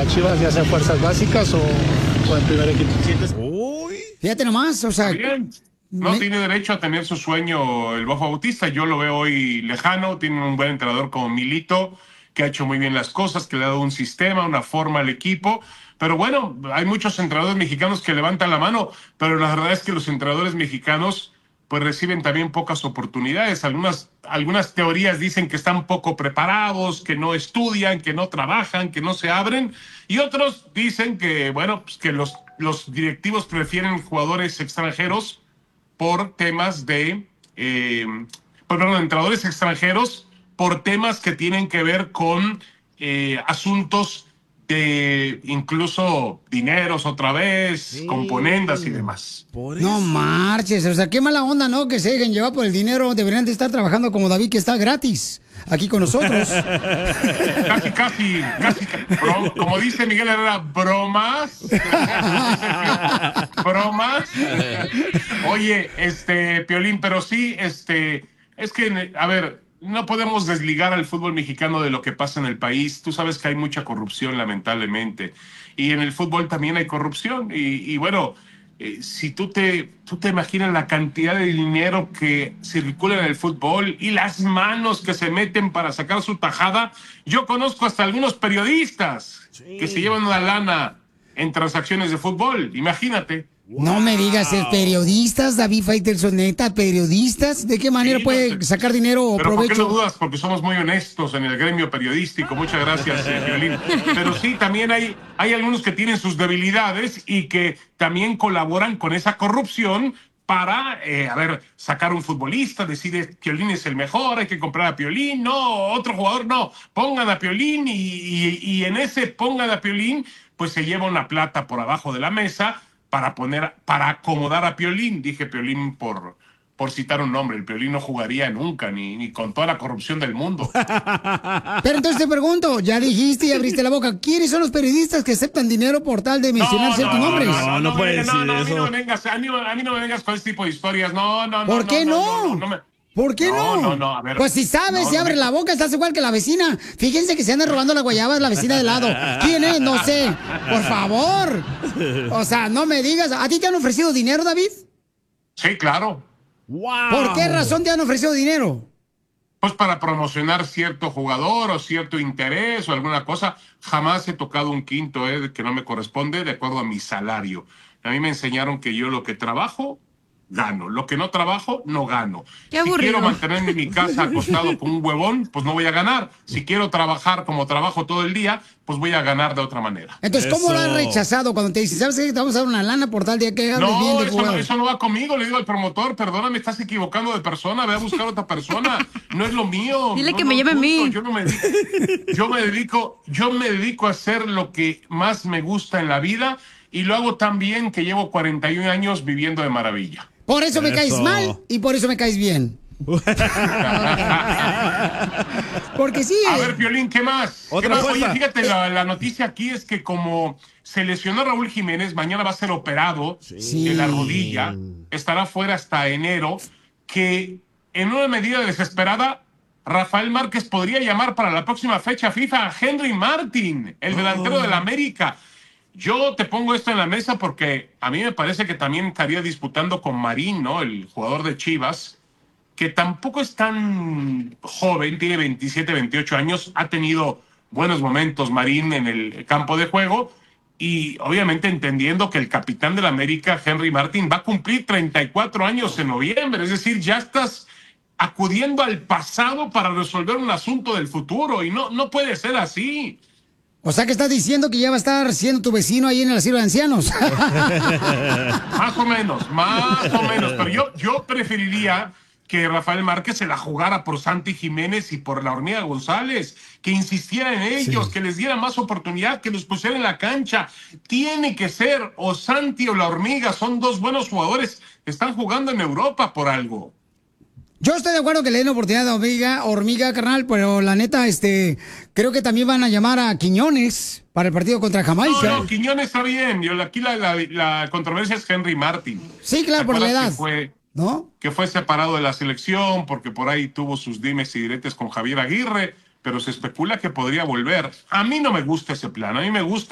a Chivas, ya sea fuerzas básicas o en primer equipo. Uy. Fíjate nomás, o sea... Bien. No tiene derecho a tener su sueño el Bofo Bautista. Yo lo veo hoy lejano. Tiene un buen entrenador como Milito, que ha hecho muy bien las cosas, que le ha dado un sistema, una forma al equipo. Pero bueno, hay muchos entrenadores mexicanos que levantan la mano, pero la verdad es que los entrenadores mexicanos pues reciben también pocas oportunidades. Algunas teorías dicen que están poco preparados, que no estudian, que no trabajan, que no se abren. Y otros dicen que, bueno, pues que los directivos prefieren jugadores extranjeros por temas de, entrenadores extranjeros por temas que tienen que ver con asuntos de incluso dineros otra vez, sí, componendas y demás. No marches, o sea, qué mala onda, ¿no? Que se dejen llevar por el dinero, deberían de estar trabajando como David, que está gratis aquí con nosotros. Casi. Como dice Miguel Herrera, bromas. Bromas. Oye, Piolín, pero sí, es que, a ver, no podemos desligar al fútbol mexicano de lo que pasa en el país. Tú sabes que hay mucha corrupción, lamentablemente. Y en el fútbol también hay corrupción. Y bueno, si tú te imaginas la cantidad de dinero que circula en el fútbol y las manos que se meten para sacar su tajada. Yo conozco hasta algunos periodistas que se llevan una lana en transacciones de fútbol. Imagínate. No me digas, periodistas, David Faitelson, neta, periodistas, ¿de qué manera puede sacar dinero o pero provecho? ¿por qué no dudas? Porque somos muy honestos en el gremio periodístico. Muchas gracias, Violín. Pero sí, también hay algunos que tienen sus debilidades y que también colaboran con esa corrupción para, sacar un futbolista, decir Piolín es el mejor, hay que comprar a Piolín, no, otro jugador no, pongan a Piolín y en ese pongan a Piolín, pues se lleva una plata por abajo de la mesa para acomodar a Piolín. Dije Piolín por citar un nombre. El Piolín no jugaría nunca, ni con toda la corrupción del mundo. Pero entonces te pregunto, ya dijiste y abriste la boca, ¿quiénes son los periodistas que aceptan dinero por tal de mencionar ciertos nombres? No puede decir eso. A mí no me vengas con este tipo de historias. No. ¿Por qué no? ¿Por qué no? No, a ver. Pues si sabes, si abre la boca, estás igual que la vecina. Fíjense que se anda robando las guayabas la vecina de lado. ¿Quién es? No sé. Por favor. O sea, no me digas. ¿A ti te han ofrecido dinero, David? Sí, claro. Wow. ¿Por qué razón te han ofrecido dinero? Pues para promocionar cierto jugador o cierto interés o alguna cosa. Jamás he tocado un quinto que no me corresponde de acuerdo a mi salario. A mí me enseñaron que yo lo que trabajo gano. Lo que no trabajo, no gano. Qué aburrido. Si quiero mantenerme en mi casa acostado con un huevón, pues no voy a ganar. Si quiero trabajar como trabajo todo el día, pues voy a ganar de otra manera. Entonces, ¿cómo lo has rechazado cuando te dicen, sabes qué, te vamos a dar una lana por tal día que hables bien de jugador? Eso no va conmigo. Le digo al promotor, perdóname, estás equivocando de persona, ve a buscar a otra persona. No es lo mío. Dile que me llame a mí. Yo me dedico a hacer lo que más me gusta en la vida y lo hago tan bien que llevo 41 años viviendo de maravilla. Por eso me caes mal y por eso me caes bien. Porque sí. A ver, Piolín, ¿qué más? Oye, fíjate, la noticia aquí es que como se lesionó Raúl Jiménez, mañana va a ser operado de la rodilla, estará fuera hasta enero, que en una medida desesperada, Rafael Márquez podría llamar para la próxima fecha FIFA a Henry Martin, el delantero del América. Yo te pongo esto en la mesa porque a mí me parece que también estaría disputando con Marín, ¿no? El jugador de Chivas, que tampoco es tan joven, tiene 27, 28 años, ha tenido buenos momentos Marín en el campo de juego y obviamente entendiendo que el capitán del América, Henry Martin, va a cumplir 34 años en noviembre, es decir, ya estás acudiendo al pasado para resolver un asunto del futuro y no puede ser así. O sea que estás diciendo que ya va a estar siendo tu vecino ahí en el asilo de ancianos. Más o menos. Pero yo preferiría que Rafael Márquez se la jugara por Santi Jiménez y por la Hormiga González, que insistiera en ellos, que les diera más oportunidad, que los pusiera en la cancha. Tiene que ser o Santi o la Hormiga, son dos buenos jugadores, están jugando en Europa por algo. Yo estoy de acuerdo que le den oportunidad a Hormiga, carnal, pero la neta, creo que también van a llamar a Quiñones para el partido contra Jamaica. No, Quiñones está bien. Aquí la controversia es Henry Martin. Sí, claro, por la edad. Que fue separado de la selección porque por ahí tuvo sus dimes y diretes con Javier Aguirre, pero se especula que podría volver. A mí no me gusta ese plan. A mí me gusta